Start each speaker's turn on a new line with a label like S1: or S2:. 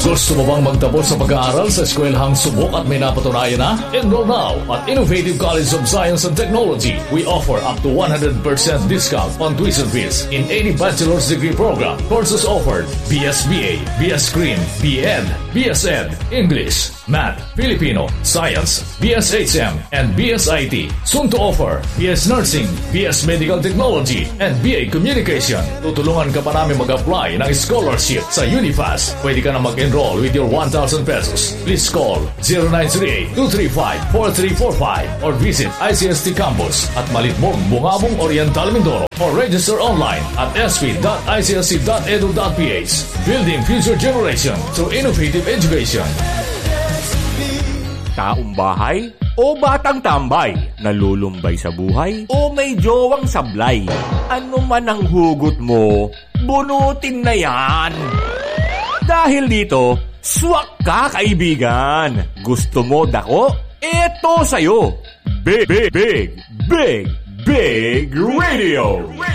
S1: Gusto mo bang magtapos sa pag-aaral sa eskwelahang subok at may napatunayan na? Enroll now at Innovative College of Science and Technology. We offer up to 100% discount on tuition fees in any bachelor's degree program. Courses offered: BSBA, BS Cream, BEd, BSEd, English, Math, Filipino, Science, BSHM, and BSIT. Soon to offer BS Nursing, BS Medical Technology, and BA Communication. Tutulungan ka pa namin mag-apply ng scholarship sa Unifast. Pwede ka na mag-enroll with your 1,000 pesos. Please call 0938-235-4345 or visit ICST Campus at Malitmong, Bungabong, Oriental, Mindoro, or register online at sp.iclc.edu.ph. Building future generation through innovative education.
S2: Taong bahay o batang tambay, nalulumbay sa buhay o may jowang sablay. Ano man ang hugot mo, bunutin na yan. Dahil dito, swak ka kaibigan. Gusto mo dako? Eto sa'yo. Big Radio.